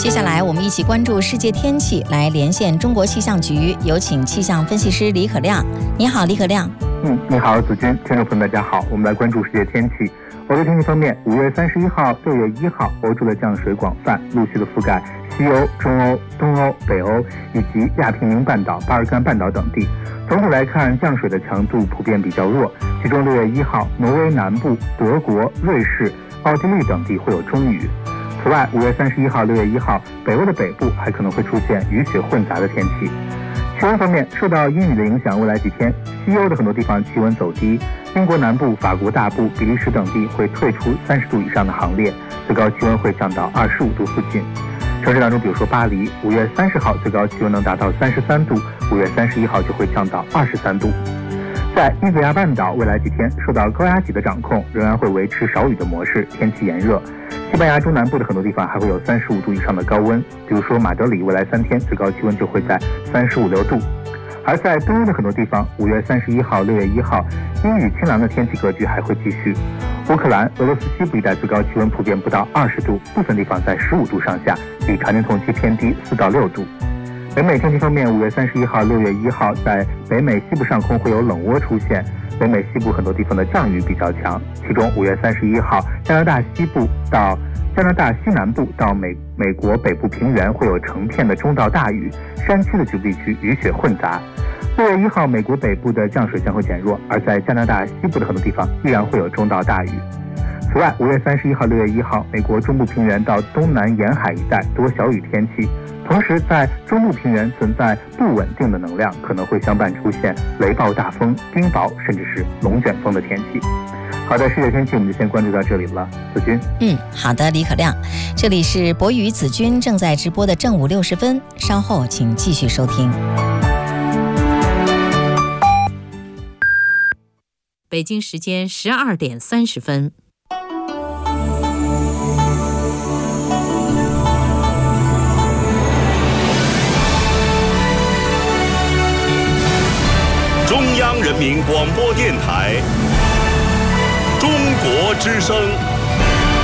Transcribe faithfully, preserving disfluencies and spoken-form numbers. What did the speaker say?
接下来我们一起关注世界天气，来连线中国气象局，有请气象分析师李可亮。你好，李可亮。 嗯，你好，子君，听众朋友们，大家好。我们来关注世界天气。欧洲天气方面，五月三十一号、六月一号，欧洲的降水广泛，陆续的覆盖西欧、中欧、东欧、北欧以及亚平宁半岛、巴尔干半岛等地。总体来看，降水的强度普遍比较弱，其中六月一号，挪威南部、德国、瑞士、奥地利等地会有中雨。此外，五月三十一号、六月一号，北欧的北部还可能会出现雨雪混杂的天气。气温方面，受到阴雨的影响，未来几天，西欧的很多地方气温走低，英国南部、法国大部、比利时等地会退出三十度以上的行列，最高气温会降到二十五度附近。城市当中，比如说巴黎，五月三十号最高气温能达到三十三度，五月三十一号就会降到二十三度。在伊比利亚半岛，未来几天受到高压脊的掌控，仍然会维持少雨的模式，天气炎热。西班牙中南部的很多地方还会有三十五度以上的高温，比如说马德里，未来三天最高气温就会在三十五六度。而在东欧的很多地方，五月三十一号、六月一号，阴雨清凉的天气格局还会继续。乌克兰、俄罗斯西部一带最高气温普遍不到二十度，部分地方在十五度上下，比常年同期偏低四到六度。北美天气方面，五月三十一号、六月一号，在北美西部上空会有冷涡出现，北美西部很多地方的降雨比较强。其中，五月三十一号，加拿大西部到加拿大西南部到美美国北部平原会有成片的中到大雨，山区的局部地区雨雪混杂。六月一号，美国北部的降水将会减弱，而在加拿大西部的很多地方依然会有中到大雨。此外，五月三十一号、六月一号，美国中部平原到东南沿海一带多小雨天气。同时，在中部平原存在不稳定的能量，可能会相伴出现雷暴大风、冰雹，甚至是龙卷风的天气。好的，世界天气我们就先关注到这里了。子君， 嗯，好的，李可亮，这里是博宇子君正在直播的正午六十分，稍后请继续收听。 北京时间十二点三十分。 中央人民广播电台，中国之声。